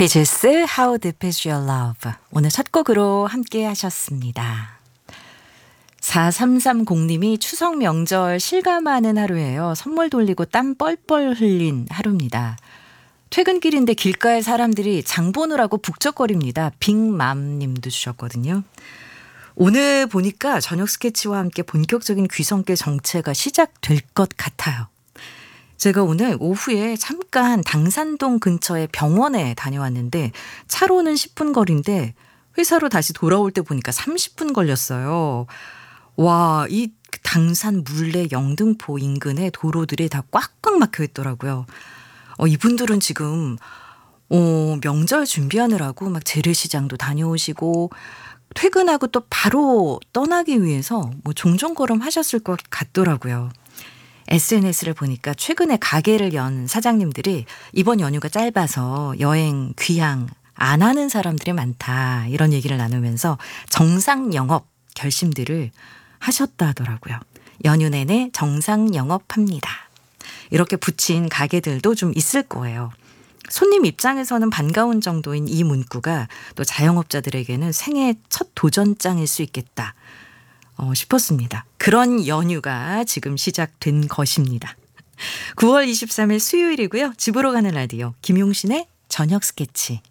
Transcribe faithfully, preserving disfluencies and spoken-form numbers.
비지스 How Deep Is Your Love 오늘 첫 곡으로 함께 하셨습니다. 사삼삼공님이 추석 명절 실감하는 하루예요. 선물 돌리고 땀 뻘뻘 흘린 하루입니다. 퇴근길인데 길가에 사람들이 장 보느라고 북적거립니다. 빅맘님도 주셨거든요. 오늘 보니까 저녁 스케치와 함께 본격적인 귀성길 정체가 시작될 것 같아요. 제가 오늘 오후에 잠깐 당산동 근처의 병원에 다녀왔는데 차로는 십 분 거리인데 회사로 다시 돌아올 때 보니까 삼십 분 걸렸어요. 와, 이 당산 물레 영등포 인근의 도로들이 다 꽉꽉 막혀 있더라고요. 어, 이분들은 지금 어, 명절 준비하느라고 막 재래시장도 다녀오시고 퇴근하고 또 바로 떠나기 위해서 뭐 종종 걸음 하셨을 것 같더라고요. 에스엔에스를 보니까 최근에 가게를 연 사장님들이 이번 연휴가 짧아서 여행, 귀향 안 하는 사람들이 많다 이런 얘기를 나누면서 정상 영업 결심들을 하셨다 하더라고요. 연휴 내내 정상 영업합니다. 이렇게 붙인 가게들도 좀 있을 거예요. 손님 입장에서는 반가운 정도인 이 문구가 또 자영업자들에게는 생애 첫 도전장일 수 있겠다 어, 싶었습니다. 그런 연휴가 지금 시작된 것입니다. 구월 이십삼일 수요일이고요. 집으로 가는 라디오 김용신의 저녁 스케치.